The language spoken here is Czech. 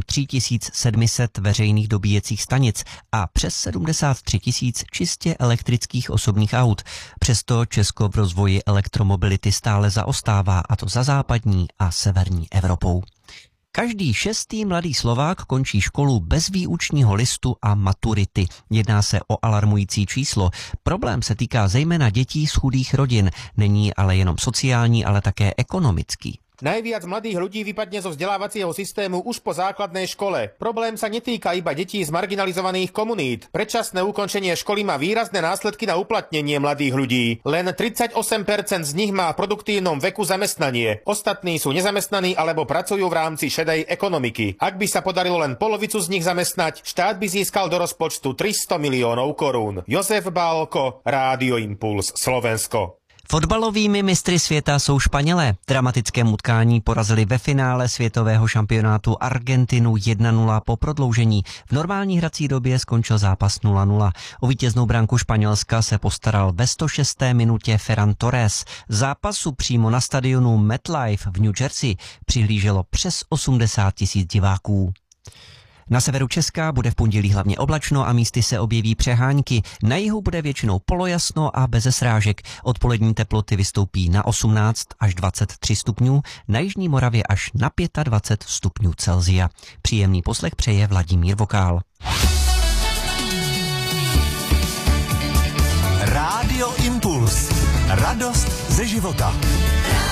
3700 veřejných dobíjecích stanic a přes 73 000 čistě elektrických osobních aut. Přesto Česko v rozvoji elektromobility stále zaostává, a to za západní a severní Evropou. Každý 6. mladý Slovák končí školu bez výučního listu a maturity. Jedná se o alarmující číslo. Problém se týká zejména dětí z chudých rodin. Není ale jenom sociální, ale také ekonomický. Najviac mladých ľudí vypadne zo vzdelávacieho systému už po základnej škole. Problém sa netýka iba detí z marginalizovaných komunít. Predčasné ukončenie školy má výrazné následky na uplatnenie mladých ľudí. Len 38% z nich má v produktívnom veku zamestnanie. Ostatní sú nezamestnaní alebo pracujú v rámci šedej ekonomiky. Ak by sa podarilo len polovicu z nich zamestnať, štát by získal do rozpočtu 300 miliónov korún. Jozef Bálko, Rádio Impuls, Slovensko. Fotbalovými mistry světa jsou Španělé. V dramatickém utkání porazili ve finále světového šampionátu Argentinu 1-0 po prodloužení. V normální hrací době skončil zápas 0-0. O vítěznou branku Španělska se postaral ve 106. minutě Ferran Torres. Zápasu přímo na stadionu MetLife v New Jersey přihlíželo přes 80 000 diváků. Na severu Česka bude v pondělí hlavně oblačno a místy se objeví přehánky. Na jihu bude většinou polojasno a beze srážek. Odpolední teploty vystoupí na 18 až 23 stupňů, na jižní Moravě až na 25 stupňů Celsia. Příjemný poslech přeje Vladimír Vokál. Rádio Impuls. Radost ze života.